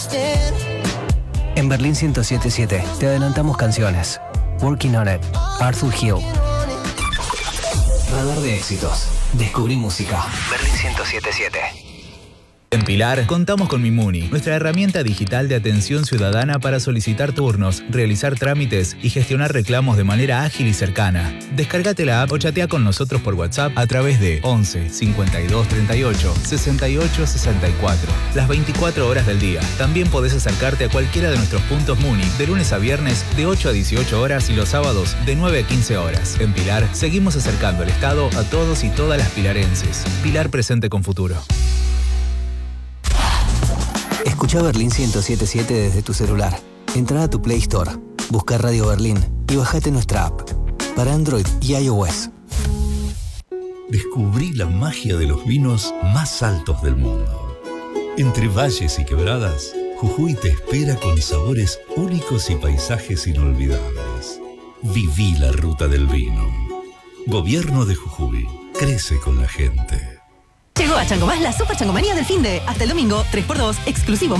En Berlín 107.7 te adelantamos canciones. Working on It, Arthur Hill. Radar de éxitos. Descubrí música. Berlín 107.7. En Pilar, contamos con Mimuni, nuestra herramienta digital de atención ciudadana para solicitar turnos, realizar trámites y gestionar reclamos de manera ágil y cercana. Descárgate la app o chatea con nosotros por WhatsApp a través de 11 52 38 68 64. Las 24 horas del día. También podés acercarte a cualquiera de nuestros puntos Muni de lunes a viernes de 8 a 18 horas y los sábados de 9 a 15 horas. En Pilar, seguimos acercando el Estado a todos y todas las pilarenses. Pilar presente con futuro. Escucha Berlín 107.7 desde tu celular. Entra a tu Play Store, busca Radio Berlín y bajate nuestra app para Android y iOS. Descubrí la magia de los vinos más altos del mundo. Entre valles y quebradas, Jujuy te espera con sabores únicos y paisajes inolvidables. Viví la ruta del vino. Gobierno de Jujuy. Crece con la gente. Llegó a Chango Más la super changomanía del finde. Hasta el domingo, 3x2, exclusivo.